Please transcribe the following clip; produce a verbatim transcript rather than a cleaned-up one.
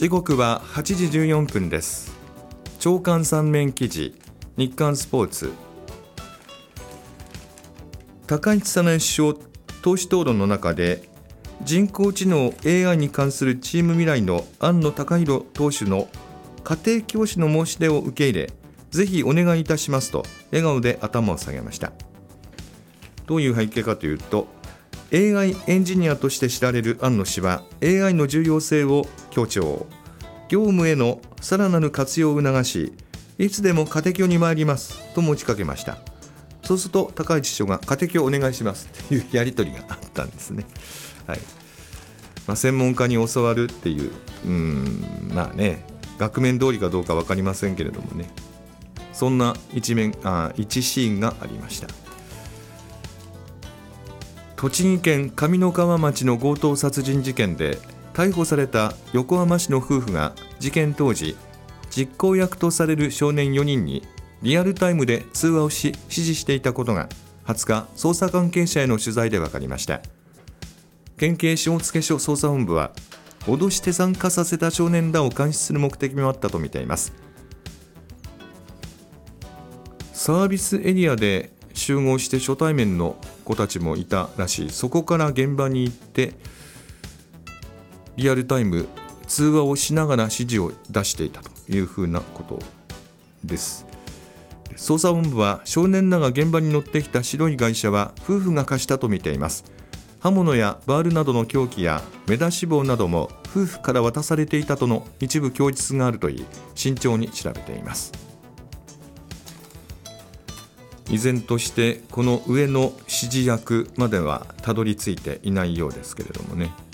時刻ははちじじゅうよんぷんです。朝刊三面記事、日刊スポーツ。高市早苗首相党首討論の中で、人工知能 エーアイ に関するチーム未来の庵野貴博党首の家庭教師の申し出を受け入れ、ぜひお願いいたしますと笑顔で頭を下げました。どういう背景かというと、エーアイ エンジニアとして知られる庵野氏は エーアイ の重要性を強調、業務へのさらなる活用を促し、いつでも家庭教に参りますと持ちかけました。そうすると高市首相が家庭教お願いしますというやり取りがあったんですね。はい。まあ、専門家に教わるっていう、うーんまあね、額面通りかどうか分かりませんけれどもね、そんな一面あ一シーンがありました。栃木県上三川町の強盗殺人事件で逮捕された横浜市の夫婦が事件当時、実行役とされる少年よにんにリアルタイムで通話をし指示していたことがはつか捜査関係者への取材で分かりました。県警下野署捜査本部は、脅して参加させた少年らを監視する目的もあったとみています。サービスエリアで集合して初対面の子たちもいたらしい。そこから現場に行ってリアルタイム通話をしながら指示を出していたというふうなことです。捜査本部は、少年らが現場に乗ってきた白い外車は夫婦が貸したとみています。刃物やバールなどの凶器や目出し帽なども夫婦から渡されていたとの一部供述があるといい、慎重に調べています。依然としてこの上の指示役まではたどり着いていないようですけれどもね。